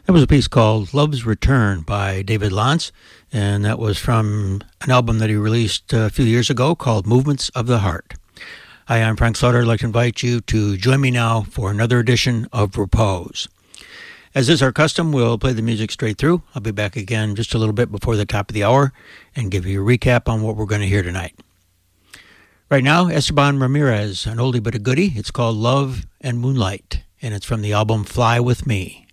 That was a piece called Love's Return by David Lance, and that was from an album that he released a few years ago called Movements of the Heart. Hi, I'm Frank Slaughter. I'd like to invite you to join me now for another edition of Repose. As is our custom, we'll play the music straight through. I'll be back again just a little bit before the top of the hour and give you a recap on what we're going to hear tonight. Right now, Esteban Ramirez, an oldie but a goodie. It's called Love and Moonlight, and it's from the album Fly With Me.